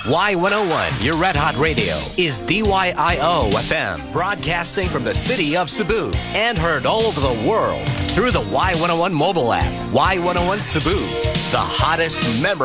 Y101, your Red Hot Radio, is DYIO FM, broadcasting from the city of Cebu and heard all over the world through the Y101 mobile app. Y101 Cebu, the hottest member